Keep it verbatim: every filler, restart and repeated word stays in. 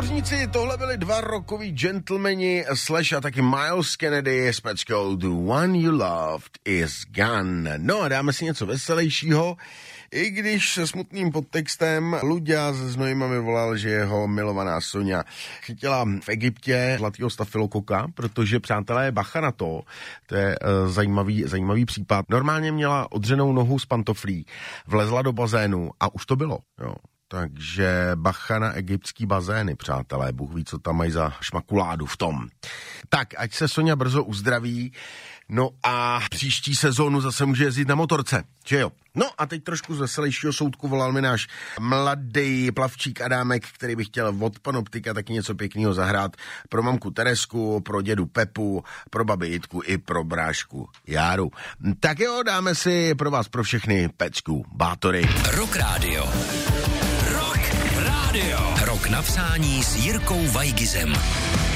souzníci, tohle byli dva rockoví gentlemani Slash a taky Miles Kennedy s peckou The One You Loved Is Gone. No a dáme si něco veselějšího, i když se smutným podtextem. Luďa ze Znojma mi volal, že jeho milovaná Soňa chytila v Egyptě zlatýho stafilokoka, protože, přátelé, bacha na to, to je uh, zajímavý, zajímavý případ. Normálně měla odřenou nohu z pantoflí, vlezla do bazénu a už to bylo, jo. Takže bacha na egyptský bazény, přátelé, Bůh ví, co tam mají za šmakuládu v tom. Tak, ať se Soňa brzo uzdraví, no a příští sezónu zase může jezdit na motorce, že jo? No a teď trošku z veselějšího soudku volal mi náš mladý plavčík Adámek, který by chtěl od Panoptika taky něco pěkného zahrát pro mamku Teresku, pro dědu Pepu, pro babi Jitku i pro brášku Járu. Tak jo, dáme si pro vás, pro všechny pecku Bátory. Rock Radio. Rock Radio. Rok na přání s Jirkou Vajgizem.